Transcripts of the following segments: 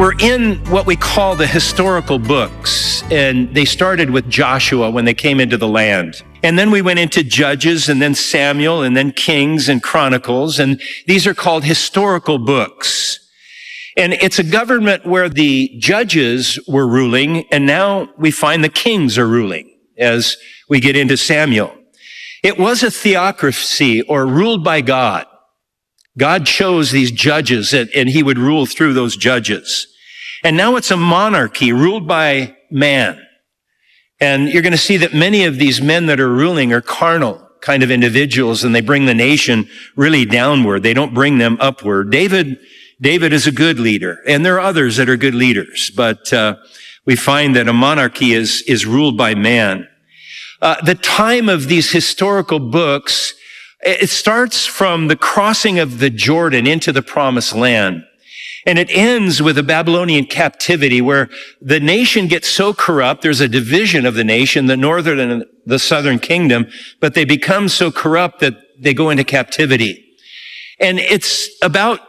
We're in what we call the historical books, and they started with Joshua when they came into the land. And then we went into Judges, and then Samuel, and then Kings and Chronicles, and these are called historical books. And it's a government where the judges were ruling, and now we find the kings are ruling as we get into Samuel. It was a theocracy, or ruled by God. God chose these judges, and he would rule through those judges. And now it's a monarchy ruled by man. And you're going to see that many of these men that are ruling are carnal kind of individuals, and they bring the nation really downward. They don't bring them upward. David is a good leader, and there are others that are good leaders, but we find that a monarchy is ruled by man. The time of these historical books, it starts from the crossing of the Jordan into the promised land. And it ends with a Babylonian captivity where the nation gets so corrupt. There's a division of the nation, the northern and the southern kingdom, but they become so corrupt that they go into captivity. And it's about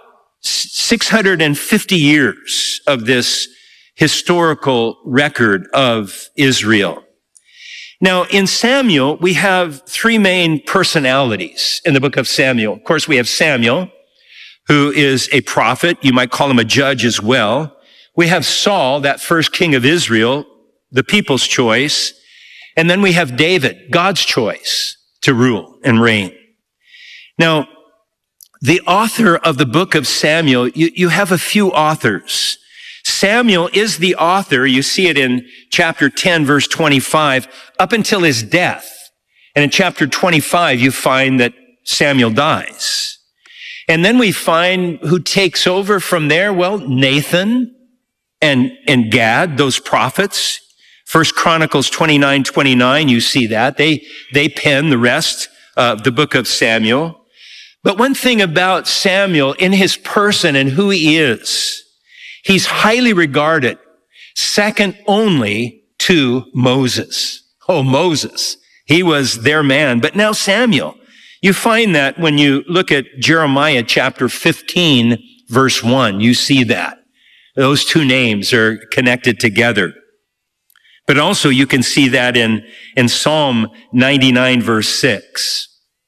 650 years of this historical record of Israel. Now, in Samuel, we have three main personalities in the book of Samuel. Of course, we have Samuel, who is a prophet. You might call him a judge as well. We have Saul, that first king of Israel, the people's choice. And then we have David, God's choice to rule and reign. Now, the author of the book of Samuel, you have a few authors. Samuel is the author. You see it in chapter 10, verse 25, up until his death. And in chapter 25, you find that Samuel dies. And then we find who takes over from there. Well, Nathan and Gad, those prophets. First Chronicles 29, you see that. They pen the rest of the book of Samuel. But one thing about Samuel in his person and who he is, he's highly regarded, second only to Moses. Oh, Moses. He was their man. But now Samuel. You find that when you look at Jeremiah chapter 15, verse 1, you see that. Those two names are connected together. But also you can see that in Psalm 99, verse 6.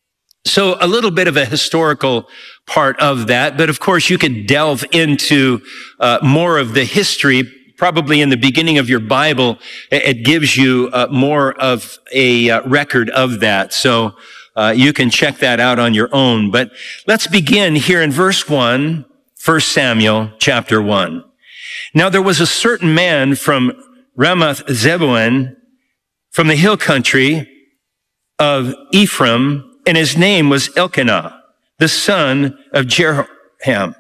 So a little bit of a historical part of that, but of course you could delve into more of the history. Probably in the beginning of your Bible, it gives you more of a record of that. So you can check that out on your own. But let's begin here in verse 1, 1 Samuel chapter 1. Now there was a certain man from Ramoth-Zeboim, from the hill country of Ephraim, and his name was Elkanah, the son of Jeroham,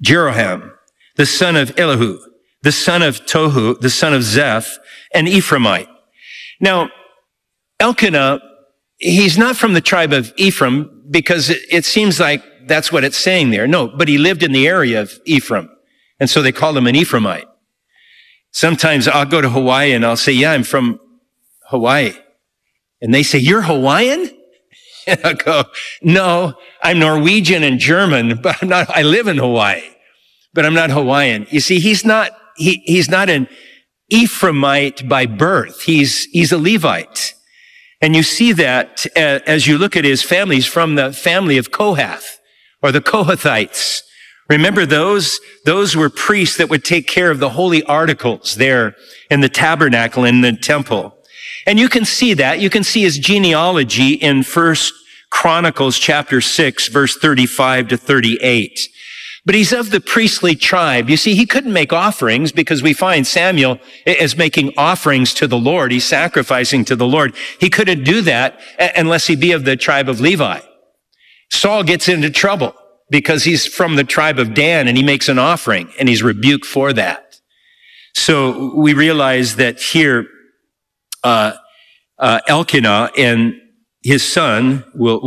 the son of Elihu, the son of Tohu, the son of Zeph, an Ephraimite. Now, Elkanah, he's not from the tribe of Ephraim because it seems like that's what it's saying there. No, but he lived in the area of Ephraim, and so they called him an Ephraimite. Sometimes I'll go to Hawaii and I'll say, yeah, I'm from Hawaii. And they say, you're Hawaiian? And I go, no, I'm Norwegian and German, but I live in Hawaii, but I'm not Hawaiian. You see, he's not an Ephraimite by birth. He's a Levite. And you see that as you look at his family. He's from the family of Kohath, or the Kohathites. Remember those were priests that would take care of the holy articles there in the tabernacle in the temple. And you can see that. You can see his genealogy in 1 Chronicles chapter 6, verse 35 to 38. But he's of the priestly tribe. You see, he couldn't make offerings because we find Samuel is making offerings to the Lord. He's sacrificing to the Lord. He couldn't do that unless he be of the tribe of Levi. Saul gets into trouble because he's from the tribe of Dan and he makes an offering and he's rebuked for that. So we realize that here, Elkanah and his son will